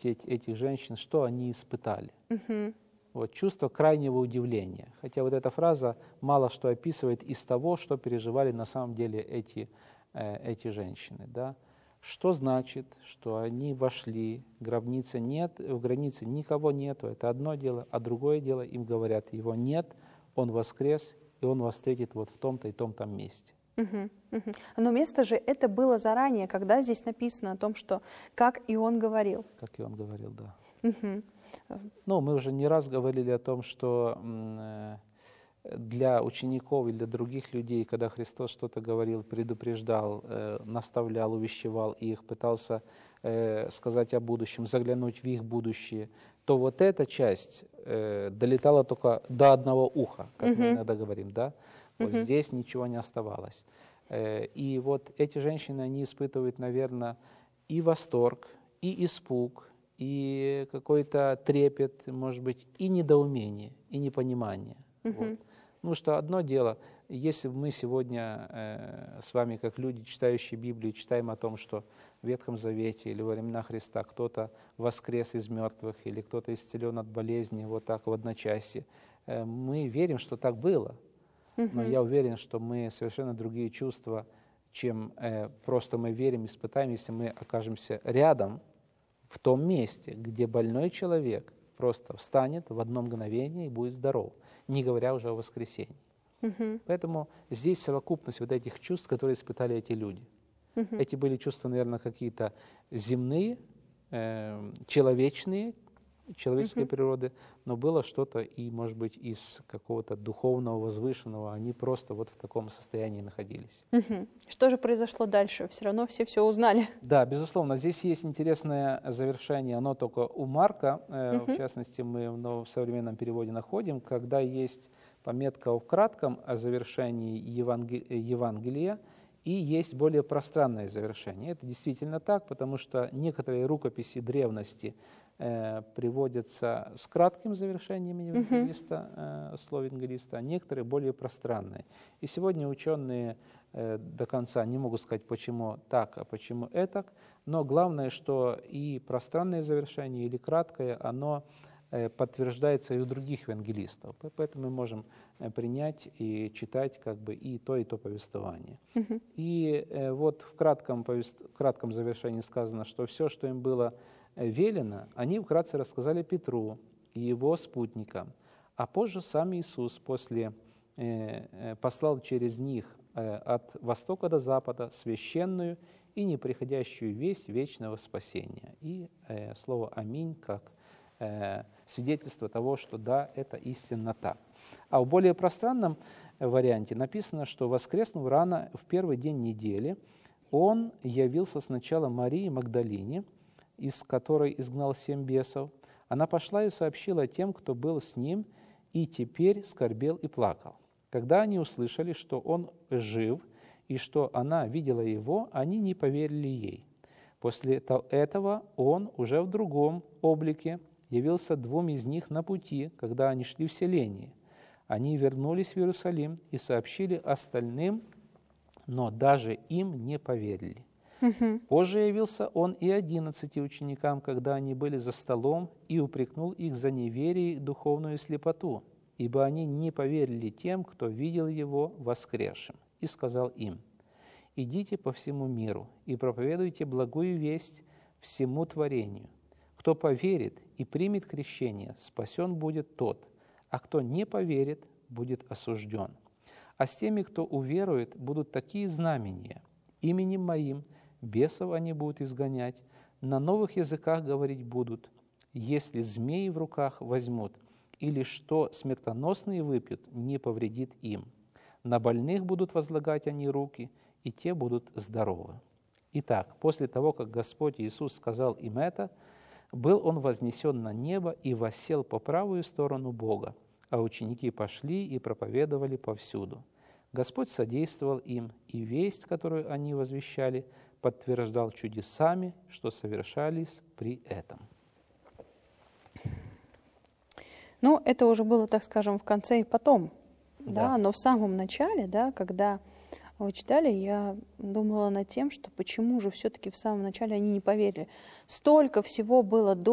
этих женщин, что они испытали. Вот чувство крайнего удивления. Хотя вот эта фраза мало что описывает из того, что переживали на самом деле эти женщины. Да? Что значит, что они вошли, гробницы нет, в гробнице никого нету, это одно дело, а другое дело, им говорят, его нет, он воскрес, и он вас встретит вот в том-то и том-то месте. Но место же это было заранее, когда здесь написано о том, что как и он говорил. Как и он говорил, да. Ну, мы уже не раз говорили о том, что для учеников или для других людей, когда Христос что-то говорил, предупреждал, наставлял, увещевал их, пытался сказать о будущем, заглянуть в их будущее, то вот эта часть долетала только до одного уха, как мы иногда говорим, да? Вот здесь ничего не оставалось. И вот эти женщины, они испытывают, наверное, и восторг, и испуг, и какой-то трепет, может быть, и недоумение, и непонимание. Вот. Ну что одно дело, если мы сегодня с вами, как люди, читающие Библию, читаем о том, что в Ветхом Завете или во времена Христа кто-то воскрес из мертвых, или кто-то исцелен от болезни вот так в одночасье, мы верим, что так было. Но я уверен, что мы совершенно другие чувства, чем просто мы верим, испытаем, если мы окажемся рядом, в том месте, где больной человек просто встанет в одно мгновение и будет здоров, не говоря уже о воскресении. Поэтому здесь совокупность вот этих чувств, которые испытали эти люди. Эти были чувства, наверное, какие-то земные, человеческие природы, но было что-то и, может быть, из какого-то духовного, возвышенного. Они просто вот в таком состоянии находились. Что же произошло дальше? Все равно все узнали. Да, безусловно. Здесь есть интересное завершение. Оно только у Марка, в частности, мы в современном переводе находим, когда есть пометка в кратком о завершении Евангелия, и есть более пространное завершение. Это действительно так, потому что некоторые рукописи древности приводятся с кратким завершением евангелиста, слов евангелиста, а некоторые более пространные. И сегодня ученые до конца не могут сказать, почему так, а почему этак, но главное, что и пространное завершение или краткое, оно подтверждается и у других евангелистов. Поэтому мы можем принять и читать как бы и то повествование. И вот в кратком завершении сказано, что все, что им было велено, они вкратце рассказали Петру и его спутникам. А позже сам Иисус послал через них от востока до запада священную и неприходящую весть вечного спасения. И слово «Аминь» как свидетельство того, что да, это истинно так. А в более пространном варианте написано, что воскреснув рано в первый день недели, он явился сначала Марии Магдалине, из которой изгнал 7 бесов. Она пошла и сообщила тем, кто был с ним, и теперь скорбел и плакал. Когда они услышали, что он жив, и что она видела его, они не поверили ей. После этого он уже в другом облике явился 2 из них на пути, когда они шли в селение. Они вернулись в Иерусалим и сообщили остальным, но даже им не поверили. Позже явился он и 11 ученикам, когда они были за столом, и упрекнул их за неверие и духовную слепоту, ибо они не поверили тем, кто видел его воскресшим, и сказал им: «Идите по всему миру и проповедуйте благую весть всему творению. Кто поверит и примет крещение, спасен будет тот, а кто не поверит, будет осужден. А с теми, кто уверует, будут такие знамения. Именем моим бесов они будут изгонять, на новых языках говорить будут, если змеи в руках возьмут, или что смертоносные выпьют, не повредит им. На больных будут возлагать они руки, и те будут здоровы». Итак, после того, как Господь Иисус сказал им это, был он вознесен на небо и воссел по правую сторону Бога, а ученики пошли и проповедовали повсюду. Господь содействовал им, и весть, которую они возвещали, подтверждал чудесами, что совершались при этом. Ну, это уже было, так скажем, в конце и потом, да, но в самом начале, да, когда вы читали, я думала над тем, что почему же все-таки в самом начале они не поверили. Столько всего было до